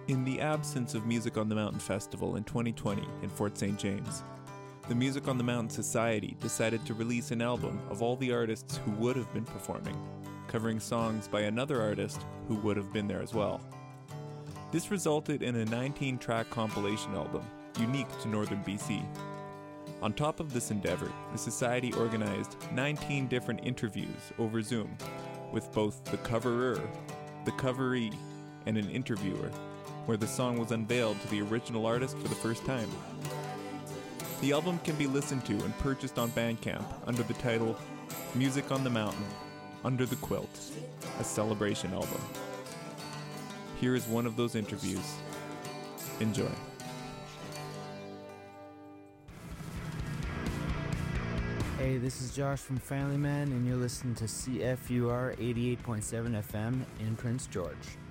In the absence of Music on the Mountain Festival in 2020 in Fort St. James, the Music on the Mountain Society decided to release an album of all the artists who would have been performing, covering songs by another artist who would have been there as well. This resulted in a 19-track compilation album, unique to Northern BC. On top of this endeavor, the Society organized 19 different interviews over Zoom with both the coverer, the coveree, and an interviewer, where the song was unveiled to the original artist for the first time. The album can be listened to and purchased on Bandcamp under the title Music on the Mountain, Under the Quilt, a celebration album. Here is one of those interviews. Enjoy. Hey, this is Josh from Family Man, and you're listening to CFUR 88.7 FM in Prince George.